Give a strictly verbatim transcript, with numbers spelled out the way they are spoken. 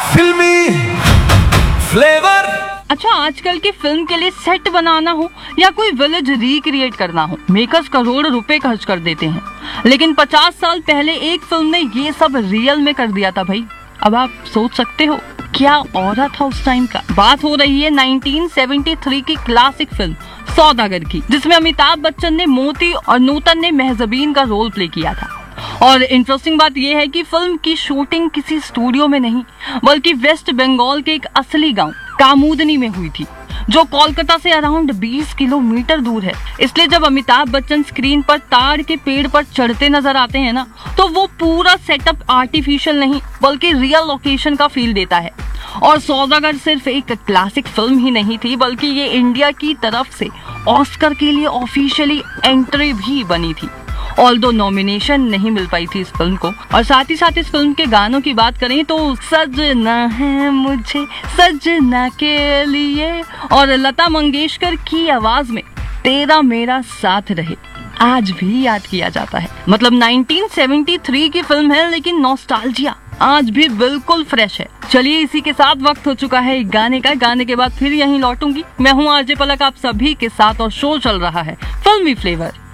फिल्मी फ्लेवर। अच्छा, आजकल की फिल्म के लिए सेट बनाना हो या कोई विलेज रिक्रिएट करना हो, मेकर्स करोड़ रुपए खर्च कर देते हैं, लेकिन पचास साल पहले एक फिल्म ने ये सब रियल में कर दिया था भाई। अब आप सोच सकते हो क्या ऑरा था उस टाइम का। बात हो रही है नाइनटीन सेवेंटी थ्री की क्लासिक फिल्म सौदागर की, जिसमें अमिताभ बच्चन ने मोती और नूतन ने मेहजबीन का रोल प्ले किया था। और इंटरेस्टिंग बात यह है कि फिल्म की शूटिंग किसी स्टूडियो में नहीं बल्कि वेस्ट बंगाल के एक असली गांव कामुदनी में हुई थी, जो कोलकाता से अराउंड बीस किलोमीटर दूर है। इसलिए जब अमिताभ बच्चन स्क्रीन पर ताड़ के पेड़ पर चढ़ते नजर आते हैं ना, तो वो पूरा सेटअप आर्टिफिशियल नहीं बल्कि रियल लोकेशन का फील देता है। और सौदागर सिर्फ एक क्लासिक फिल्म ही नहीं थी, बल्कि ये इंडिया की तरफ से ऑस्कर के लिए ऑफिशियली एंट्री भी बनी थी, ऑल्दो नॉमिनेशन नहीं मिल पाई थी इस फिल्म को। और साथ ही साथ इस फिल्म के गानों की बात करें तो सजना है मुझे सजना के लिए और लता मंगेशकर की आवाज में तेरा मेरा साथ रहे आज भी याद किया जाता है। मतलब नाइनटीन सेवेंटी थ्री की फिल्म है, लेकिन नॉस्टैल्जिया आज भी बिल्कुल फ्रेश है। चलिए, इसी के साथ वक्त हो चुका है एक गाने का। गाने के बाद फिर यहीं लौटूंगी। मैं हूँ आरजे पलक, आप सभी के साथ, और शो चल रहा है फिल्मी फ्लेवर।